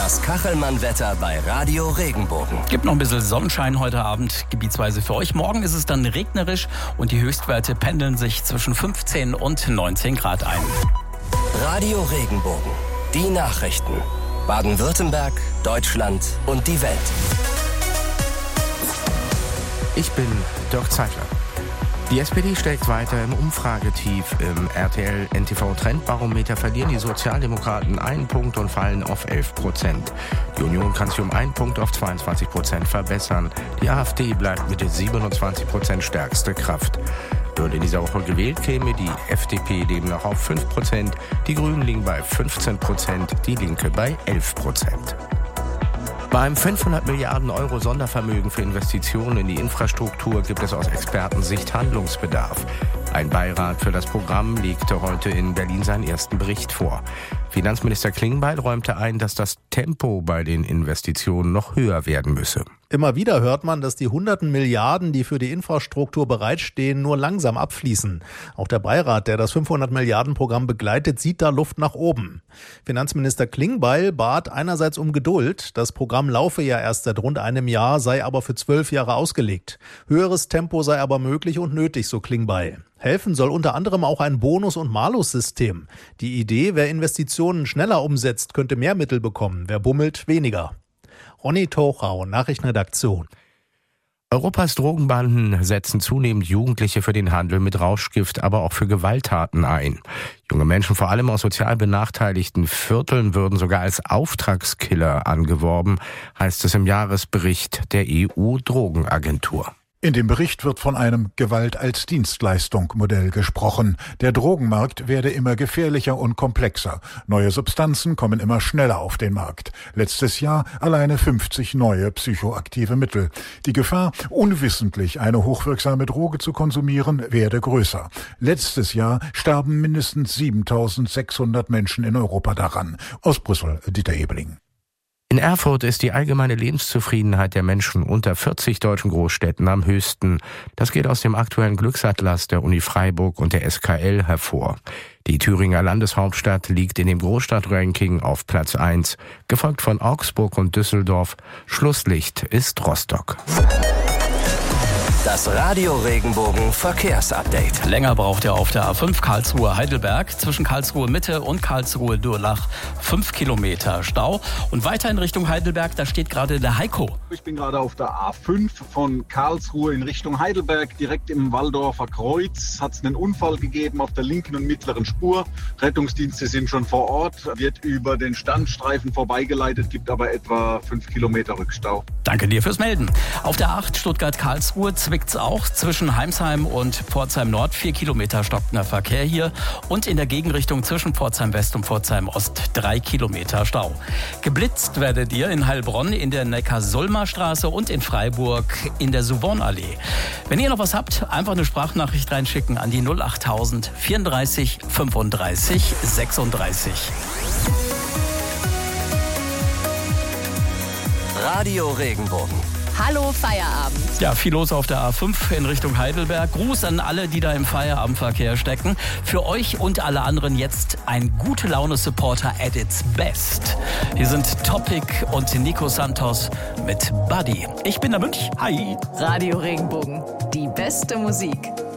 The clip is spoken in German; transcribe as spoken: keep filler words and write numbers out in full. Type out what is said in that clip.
Das Kachelmann-Wetter bei Radio Regenbogen. Gibt noch ein bisschen Sonnenschein heute Abend, gebietsweise für euch. Morgen ist es dann regnerisch und die Höchstwerte pendeln sich zwischen fünfzehn und neunzehn Grad ein. Radio Regenbogen. Die Nachrichten. Baden-Württemberg, Deutschland und die Welt. Ich bin Dirk Zeitler. Die S P D steckt weiter im Umfragetief. Im R T L-N T V-Trendbarometer verlieren die Sozialdemokraten einen Punkt und fallen auf elf Prozent. Die Union kann sich um einen Punkt auf zweiundzwanzig Prozent verbessern. Die AfD bleibt mit siebenundzwanzig Prozent stärkste Kraft. Würde in dieser Woche gewählt, käme die F D P demnach auf fünf Prozent. Die Grünen liegen bei fünfzehn Prozent, die Linke bei elf Prozent. Beim fünfhundert Milliarden Euro Sondervermögen für Investitionen in die Infrastruktur gibt es aus Expertensicht Handlungsbedarf. Ein Beirat für das Programm legte heute in Berlin seinen ersten Bericht vor. Finanzminister Klingbeil räumte ein, dass das Tempo bei den Investitionen noch höher werden müsse. Immer wieder hört man, dass die hunderten Milliarden, die für die Infrastruktur bereitstehen, nur langsam abfließen. Auch der Beirat, der das fünfhundert Milliarden Programm begleitet, sieht da Luft nach oben. Finanzminister Klingbeil bat einerseits um Geduld. Das Programm laufe ja erst seit rund einem Jahr, sei aber für zwölf Jahre ausgelegt. Höheres Tempo sei aber möglich und nötig, so Klingbeil. Helfen soll unter anderem auch ein Bonus- und Malus-System. Die Idee, wer Investitionen schneller umsetzt, könnte mehr Mittel bekommen, wer bummelt, weniger. Ronny Tochau, Nachrichtenredaktion. Europas Drogenbanden setzen zunehmend Jugendliche für den Handel mit Rauschgift, aber auch für Gewalttaten ein. Junge Menschen, vor allem aus sozial benachteiligten Vierteln, würden sogar als Auftragskiller angeworben, heißt es im Jahresbericht der E U-Drogenagentur. In dem Bericht wird von einem Gewalt-als-Dienstleistung-Modell gesprochen. Der Drogenmarkt werde immer gefährlicher und komplexer. Neue Substanzen kommen immer schneller auf den Markt. Letztes Jahr alleine fünfzig neue psychoaktive Mittel. Die Gefahr, unwissentlich eine hochwirksame Droge zu konsumieren, werde größer. Letztes Jahr starben mindestens siebentausendsechshundert Menschen in Europa daran. Aus Brüssel, Dieter Ebeling. In Erfurt ist die allgemeine Lebenszufriedenheit der Menschen unter vierzig deutschen Großstädten am höchsten. Das geht aus dem aktuellen Glücksatlas der Uni Freiburg und der S K L hervor. Die Thüringer Landeshauptstadt liegt in dem Großstadtranking auf Platz eins, gefolgt von Augsburg und Düsseldorf. Schlusslicht ist Rostock. Das Radio Regenbogen Verkehrsupdate. Länger braucht er auf der A fünf Karlsruhe-Heidelberg zwischen Karlsruhe Mitte und Karlsruhe-Durlach. Fünf Kilometer Stau. Und weiter in Richtung Heidelberg, da steht gerade der Heiko. Ich bin gerade auf der A fünf von Karlsruhe in Richtung Heidelberg. Direkt im Walldorfer Kreuz hat es einen Unfall gegeben auf der linken und mittleren Spur. Rettungsdienste sind schon vor Ort. Wird über den Standstreifen vorbeigeleitet, gibt aber etwa fünf Kilometer Rückstau. Danke dir fürs Melden. Auf der acht Stuttgart-Karlsruhe zwickt's auch zwischen Heimsheim und Pforzheim Nord. Vier Kilometer stockender Verkehr hier. Und in der Gegenrichtung zwischen Pforzheim West und Pforzheim Ost drei Kilometer Stau. Geblitzt werdet ihr in Heilbronn in der Neckar-Sulmer-Straße und in Freiburg in der Souvon-Allee. Wenn ihr noch was habt, einfach eine Sprachnachricht reinschicken an die null achttausend vierunddreißig fünfunddreißig sechsunddreißig. Radio Regenbogen. Hallo Feierabend. Ja, viel los auf der A fünf in Richtung Heidelberg. Gruß an alle, die da im Feierabendverkehr stecken. Für euch und alle anderen jetzt ein Gute-Laune-Supporter at its best. Hier sind Topic und Nico Santos mit Buddy. Ich bin der Münch. Hi. Radio Regenbogen. Die beste Musik.